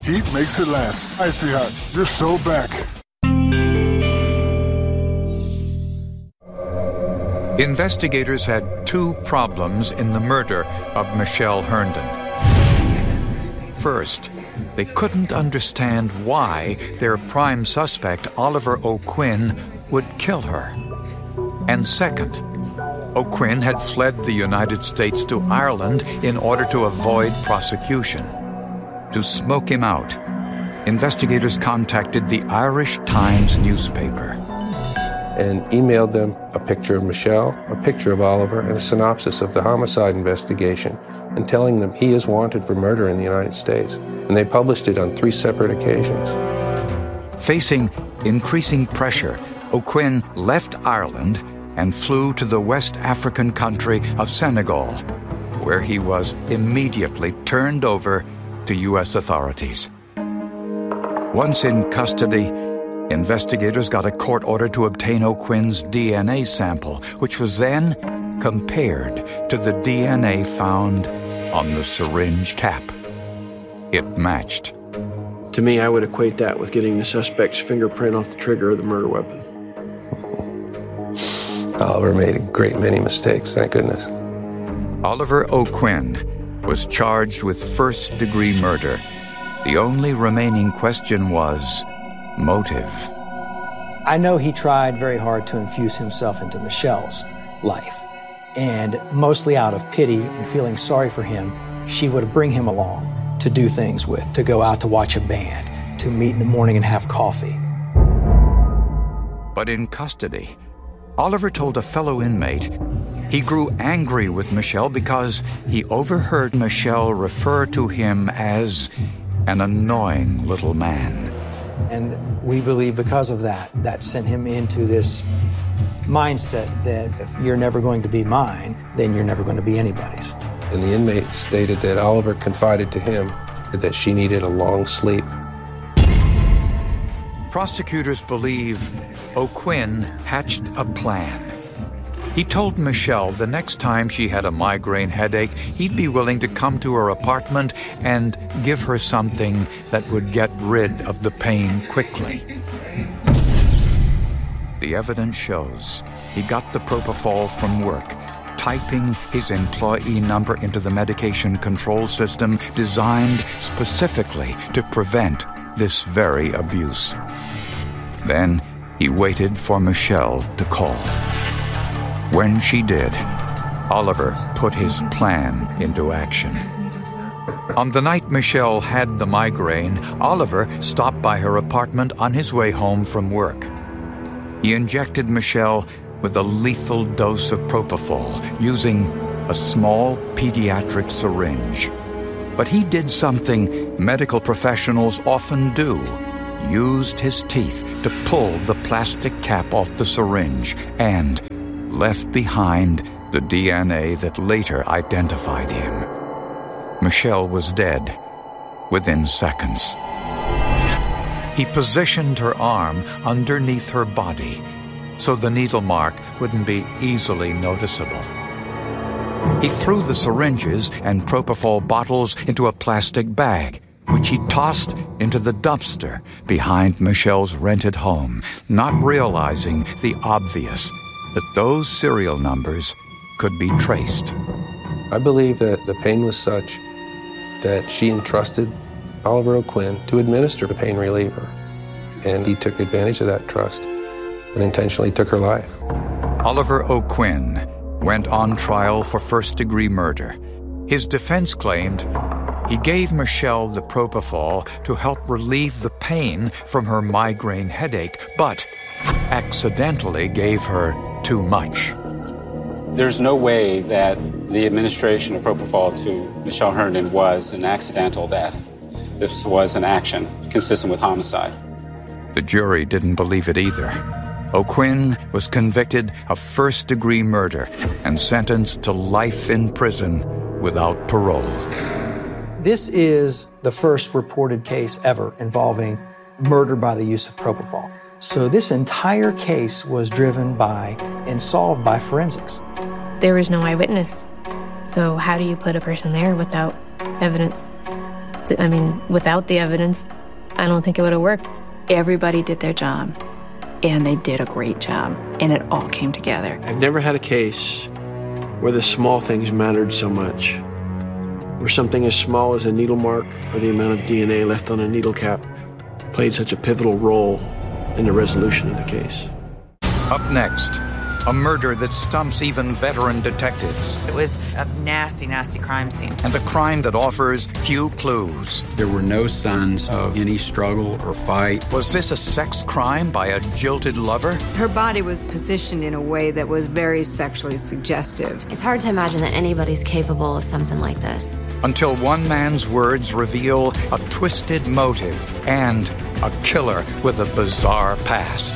Heat makes it last. Icy hot. You're so back. Investigators had two problems in the murder of Michelle Herndon. First, they couldn't understand why their prime suspect, Oliver O'Quinn, would kill her. And second, O'Quinn had fled the United States to Ireland in order to avoid prosecution. To smoke him out, investigators contacted the Irish Times newspaper and emailed them a picture of Michelle, a picture of Oliver, and a synopsis of the homicide investigation, and telling them he is wanted for murder in the United States. And they published it on 3 separate occasions. Facing increasing pressure, O'Quinn left Ireland and flew to the West African country of Senegal, where he was immediately turned over to U.S. authorities. Once in custody, investigators got a court order to obtain O'Quinn's DNA sample, which was then compared to the DNA found on the syringe cap. It matched. To me, I would equate that with getting the suspect's fingerprint off the trigger of the murder weapon. Oliver made a great many mistakes, thank goodness. Oliver O'Quinn was charged with first-degree murder. The only remaining question was motive. I know he tried very hard to infuse himself into Michelle's life. And mostly out of pity and feeling sorry for him, she would bring him along to do things with, to go out to watch a band, to meet in the morning and have coffee. But in custody, Oliver told a fellow inmate he grew angry with Michelle because he overheard Michelle refer to him as an annoying little man. And we believe because of that, that sent him into this mindset that if you're never going to be mine, then you're never going to be anybody's. And the inmate stated that Oliver confided to him that she needed a long sleep. Prosecutors believe O'Quinn hatched a plan. He told Michelle the next time she had a migraine headache, he'd be willing to come to her apartment and give her something that would get rid of the pain quickly. The evidence shows he got the propofol from work, typing his employee number into the medication control system designed specifically to prevent this very abuse. Then he waited for Michelle to call. When she did, Oliver put his plan into action. On the night Michelle had the migraine, Oliver stopped by her apartment on his way home from work. He injected Michelle with a lethal dose of propofol using a small pediatric syringe. But he did something medical professionals often do, used his teeth to pull the plastic cap off the syringe and left behind the DNA that later identified him. Michelle was dead within seconds. He positioned her arm underneath her body so the needle mark wouldn't be easily noticeable. He threw the syringes and propofol bottles into a plastic bag, which he tossed into the dumpster behind Michelle's rented home, not realizing the obvious, that those serial numbers could be traced. I believe that the pain was such that she entrusted Oliver O'Quinn to administer the pain reliever, and he took advantage of that trust and intentionally took her life. Oliver O'Quinn went on trial for first-degree murder. His defense claimed he gave Michelle the propofol to help relieve the pain from her migraine headache, but accidentally gave her too much. There's no way that the administration of propofol to Michelle Herndon was an accidental death. This was an action consistent with homicide. The jury didn't believe it either. O'Quinn was convicted of first-degree murder and sentenced to life in prison without parole. This is the first reported case ever involving murder by the use of propofol. So this entire case was driven by and solved by forensics. There was no eyewitness. So how do you put a person there without evidence? I mean, without the evidence, I don't think it would have worked. Everybody did their job, and they did a great job, and it all came together. I've never had a case where the small things mattered so much, where something as small as a needle mark or the amount of DNA left on a needle cap played such a pivotal role in the resolution of the case. Up next, a murder that stumps even veteran detectives. It was a nasty, nasty crime scene. And a crime that offers few clues. There were no signs of any struggle or fight. Was this a sex crime by a jilted lover? Her body was positioned in a way that was very sexually suggestive. It's hard to imagine that anybody's capable of something like this. Until one man's words reveal a twisted motive and a killer with a bizarre past.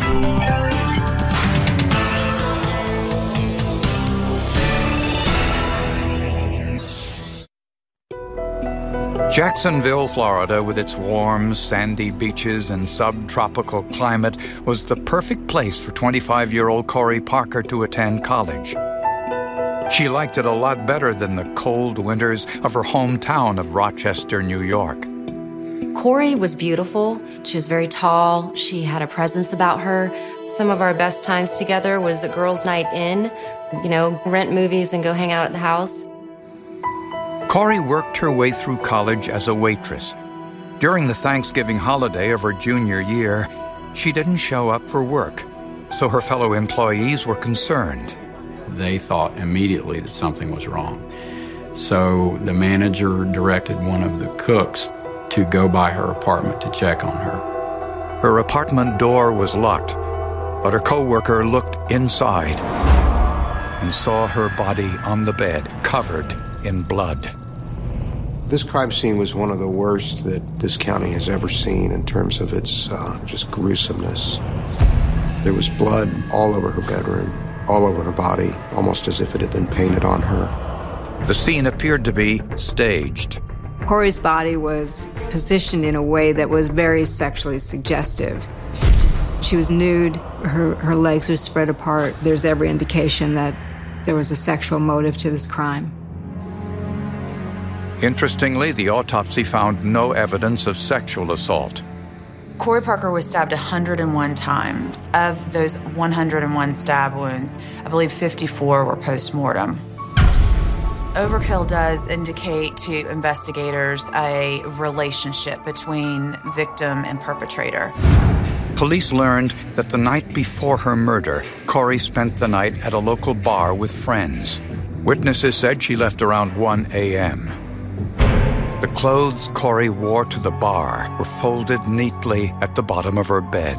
Jacksonville, Florida, with its warm, sandy beaches and subtropical climate, was the perfect place for 25-year-old Corey Parker to attend college. She liked it a lot better than the cold winters of her hometown of Rochester, New York. Corey was beautiful. She was very tall. She had a presence about her. Some of our best times together was a girls' night in, rent movies and go hang out at the house. Corey worked her way through college as a waitress. During the Thanksgiving holiday of her junior year, she didn't show up for work, so her fellow employees were concerned. They thought immediately that something was wrong. So the manager directed one of the cooks to go by her apartment to check on her. Her apartment door was locked, but her coworker looked inside and saw her body on the bed, covered in blood. This crime scene was one of the worst that this county has ever seen in terms of its just gruesomeness. There was blood all over her bedroom, all over her body, almost as if it had been painted on her. The scene appeared to be staged. Corey's body was positioned in a way that was very sexually suggestive. She was nude, her legs were spread apart. There's every indication that there was a sexual motive to this crime. Interestingly, the autopsy found no evidence of sexual assault. Corey Parker was stabbed 101 times. Of those 101 stab wounds, I believe 54 were post-mortem. Overkill does indicate to investigators a relationship between victim and perpetrator. Police learned that the night before her murder, Corey spent the night at a local bar with friends. Witnesses said she left around 1 a.m. The clothes Corey wore to the bar were folded neatly at the bottom of her bed.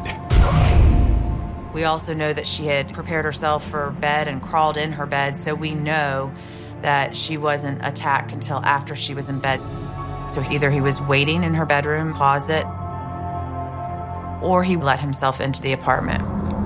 We also know that she had prepared herself for bed and crawled in her bed, so we know that she wasn't attacked until after she was in bed. So either he was waiting in her bedroom closet, or he let himself into the apartment.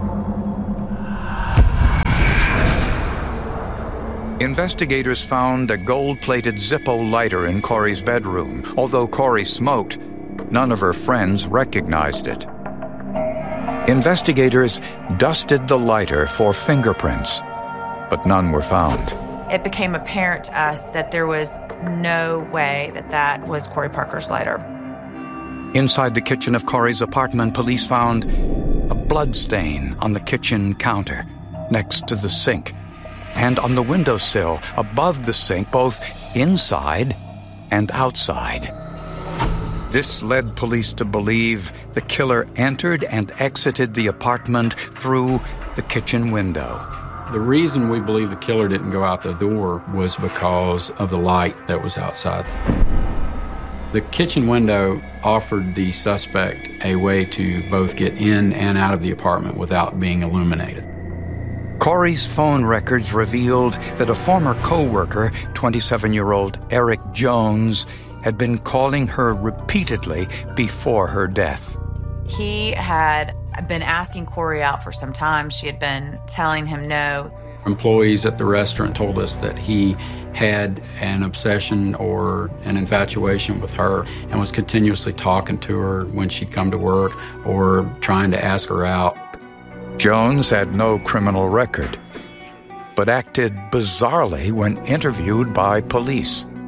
Investigators found a gold-plated Zippo lighter in Corey's bedroom. Although Corey smoked, none of her friends recognized it. Investigators dusted the lighter for fingerprints, but none were found. It became apparent to us that there was no way that was Corey Parker's lighter. Inside the kitchen of Corey's apartment, police found a blood stain on the kitchen counter next to the sink, and on the windowsill above the sink, both inside and outside. This led police to believe the killer entered and exited the apartment through the kitchen window. The reason we believe the killer didn't go out the door was because of the light that was outside. The kitchen window offered the suspect a way to both get in and out of the apartment without being illuminated. Corey's phone records revealed that a former co-worker, 27-year-old Eric Jones, had been calling her repeatedly before her death. He had been asking Corey out for some time. She had been telling him no. Employees at the restaurant told us that he had an obsession or an infatuation with her and was continuously talking to her when she'd come to work or trying to ask her out. Jones had no criminal record, but acted bizarrely when interviewed by police.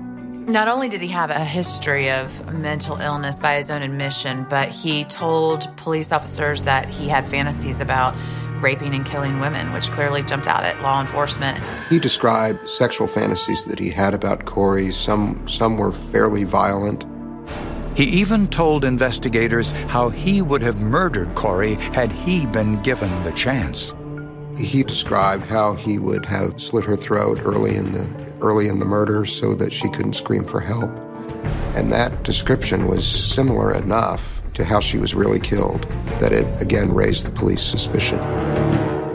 Not only did he have a history of mental illness by his own admission, but he told police officers that he had fantasies about raping and killing women, which clearly jumped out at law enforcement. He described sexual fantasies that he had about Corey. Some were fairly violent. He even told investigators how he would have murdered Corey had he been given the chance. He described how he would have slit her throat early in the murder so that she couldn't scream for help. And that description was similar enough to how she was really killed that it again raised the police suspicion.